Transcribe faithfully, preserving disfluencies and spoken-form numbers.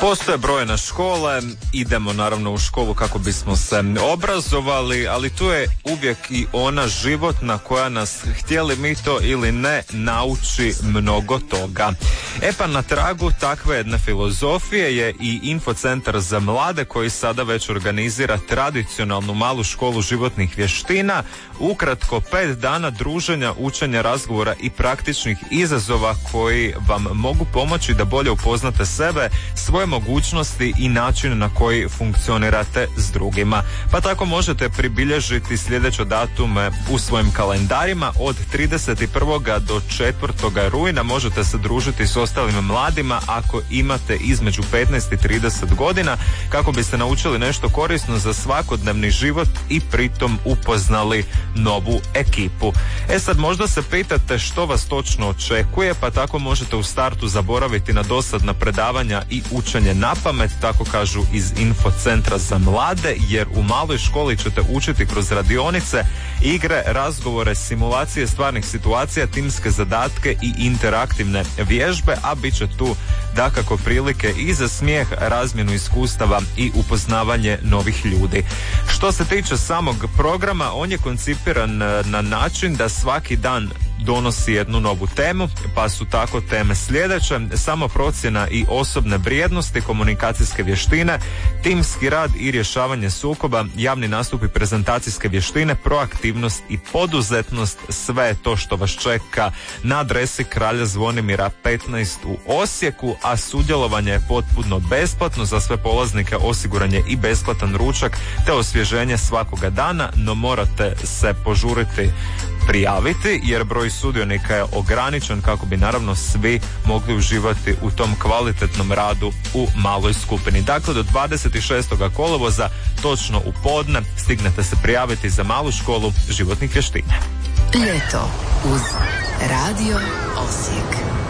Postoje brojne škole, idemo naravno u školu kako bismo se obrazovali, ali tu je uvijek i ona životna koja nas, htjeli mi to ili ne, nauči mnogo toga. E pa na tragu takve jedne filozofije je i Infocentar za mlade koji sada već organizira tradicionalnu malu školu životnih vještina. Ukratko pet dana druženja, učenja, razgovora i praktičnih izazova koji vam mogu pomoći da bolje upoznate sebe, svoje mogućnosti i način na koji funkcionirate s drugima. Pa tako možete pribilježiti sljedeće datume u svojim kalendarima. Od trideset prvog do četvrtog rujna možete se družiti s ostalim mladima ako imate između petnaest i trideset godina kako biste naučili nešto korisno za svakodnevni život i pritom upoznali novu ekipu. E sad možda se pitate što vas točno očekuje, pa tako možete u startu zaboraviti na dosadna predavanja i učenje na pamet, tako kažu iz Infocentra za mlade, jer u maloj školi ćete učiti kroz radionice, igre, razgovore, simulacije stvarnih situacija, timske zadatke i interaktivne vježbe, a bit će tu dakako prilike i za smijeh, razmjenu iskustava i upoznavanje novih ljudi. Što se tiče samog programa, on je koncipiran na način da svaki dan donosi jednu novu temu, pa su tako teme sljedeće: samoprocjena i osobne vrijednosti, komunikacijske vještine, timski rad i rješavanje sukoba, javni nastup i prezentacijske vještine, proaktivnost i poduzetnost. Sve je to što vas čeka na adresi Kralja Zvonimira petnaest u Osijeku, a sudjelovanje je potpuno besplatno. Za sve polaznike osiguran je i besplatan ručak te osvježenje svakoga dana, no morate se požuriti prijaviti jer broj sudionika je ograničen kako bi naravno svi mogli uživati u tom kvalitetnom radu u maloj skupini. Dakle, do dvadeset šestog kolovoza točno u podne stignete se prijaviti za malu školu životnih vještina. Ljeto uz Radio Osijek.